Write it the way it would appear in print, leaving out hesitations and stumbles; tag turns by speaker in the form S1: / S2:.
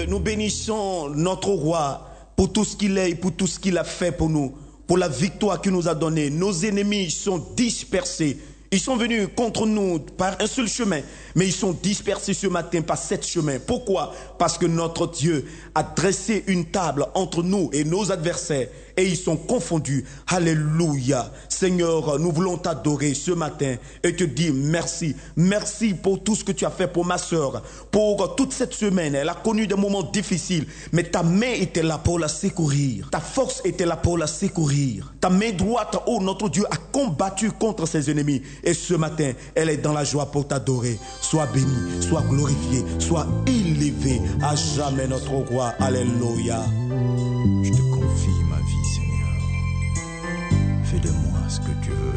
S1: Dieu, nous bénissons notre roi pour tout ce qu'il est et pour tout ce qu'il a fait pour nous, pour la victoire qu'il nous a donnée. Nos ennemis sont dispersés. Ils sont venus contre nous par un seul chemin, mais ils sont dispersés ce matin par 7 chemins. Pourquoi? Parce que notre Dieu a dressé une table entre nous et nos adversaires et ils sont confondus. Alléluia. Seigneur, nous voulons t'adorer ce matin et te dire merci. Merci pour tout ce que tu as fait pour ma sœur. Pour toute cette semaine, elle a connu des moments difficiles, mais ta main était là pour la secourir. Ta force était là pour la secourir. Ta main droite, oh notre Dieu, a combattu contre ses ennemis. Et ce matin, elle est dans la joie pour t'adorer. Sois béni, sois glorifié, sois élevé à jamais notre roi. Alléluia.
S2: Je te confie ma vie, Seigneur. Fais de moi ce que tu veux.